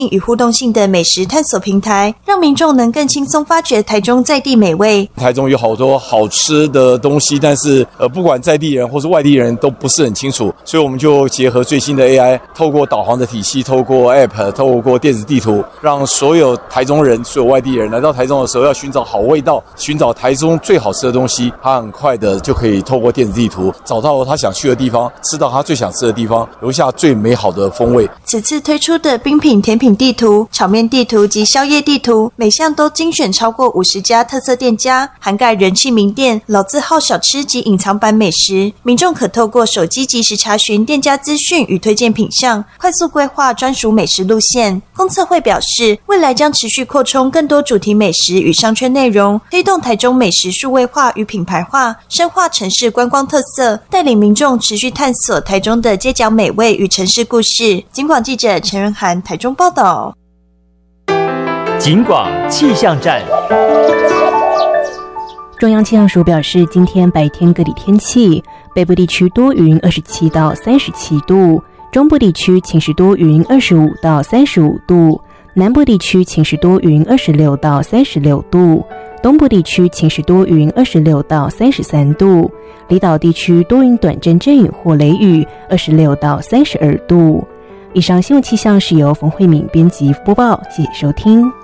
与互动性的美食探索平台，让民众能更轻松发掘台中在地美味。 台中有好多好吃的东西，但是不管在地人或是外地人都不是很清楚，所以我们就结合最新的 AI， 透过导航的体系，透过 App， 透过电子地图，让所有台中人、所有外地人来到台中的时候，要寻找好味道，寻找台中最好吃的东西，他很快的就可以透过电子地图找到他想去的地方，吃到他最想吃的地方，留下最美好的风味。 此次推出的冰品、甜品地图、炒面地图及宵夜地图，每项都精选超过50家特色店家，涵盖人气名店、老字号小吃及隐藏版美食。民众可透过手机即时查询店家资讯与推荐品项，快速规划专属美食路线。公测会表示，未来将持续扩充更多主题美食与商圈内容，推动台中美食数位化与品牌化，深化城市观光特色，带领民众持续探索台中的街角美味与城市故事。警广记者陈仁涵台中报道。 警广气象站。 中央气象署表示，今天白天各地天气，北部地区多云27到37度，中部地区晴时多云25到35度，南部地区晴时多云26到36度，东部地区晴时多云26到33度，离岛地区多云短阵阵雨或雷雨26到32度。以上新闻气象是由冯慧敏编辑播报，谢谢收听。